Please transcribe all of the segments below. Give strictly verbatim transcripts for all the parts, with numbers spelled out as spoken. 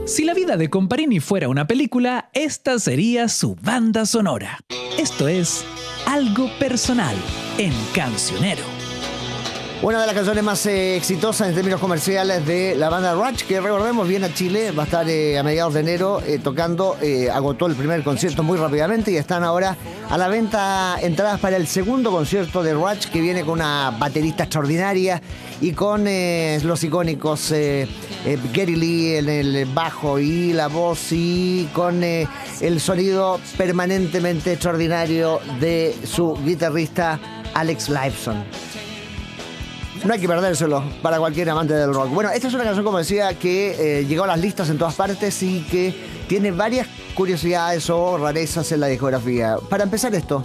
Si la vida de Comparini fuera una película, esta sería su banda sonora. Esto es Algo Personal en Cancionero. Una de las canciones más eh, exitosas en términos comerciales de la banda Rush, que recordemos viene a Chile, va a estar eh, a mediados de enero eh, tocando, eh, agotó el primer concierto muy rápidamente y están ahora a la venta entradas para el segundo concierto de Rush, que viene con una baterista extraordinaria y con eh, los icónicos eh, eh, Geddy Lee en el bajo y la voz, y con eh, el sonido permanentemente extraordinario de su guitarrista Alex Lifeson. No hay que perdérselo para cualquier amante del rock. Bueno, esta es una canción, como decía, que eh, llegó a las listas en todas partes y que tiene varias curiosidades o rarezas en la discografía. Para empezar esto,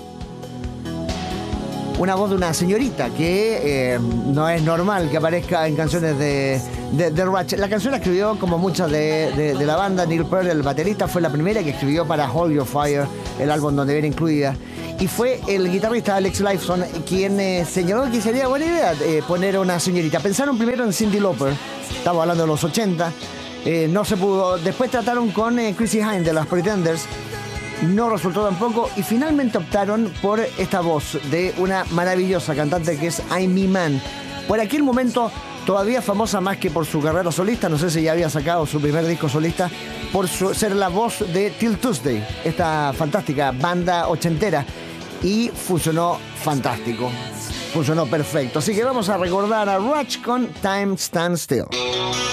una voz de una señorita que eh, no es normal que aparezca en canciones de, de, de Rush. La canción la escribió, como muchas de, de, de la banda, Neil Peart, el baterista, fue la primera que escribió para Hold Your Fire, el álbum donde viene incluida. Y fue el guitarrista Alex Lifeson quien eh, señaló que sería buena idea eh, poner a una señorita. Pensaron primero en Cyndi Lauper, estamos hablando de los ochenta, eh, no se pudo. Después trataron con eh, Chrissie Hynde de las Pretenders, no resultó tampoco, y finalmente optaron por esta voz de una maravillosa cantante que es Aimee Mann. Por aquel momento todavía famosa más que por su carrera solista, no sé si ya había sacado su primer disco solista, por su, ser la voz de Till Tuesday, esta fantástica banda ochentera. Y funcionó fantástico, funcionó perfecto. Así que vamos a recordar a Rush con Time Stands Still.